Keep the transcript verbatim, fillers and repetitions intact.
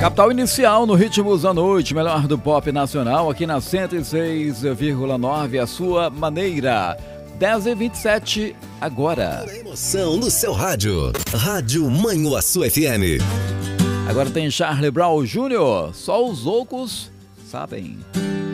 Capital Inicial no Ritmos da Noite, melhor do pop nacional, aqui na cento e seis vírgula nove, a sua maneira. dez e vinte e sete agora. A emoção no seu rádio. Rádio Manhuaçu F M. Agora tem Charlie Brown Júnior, só os loucos sabem.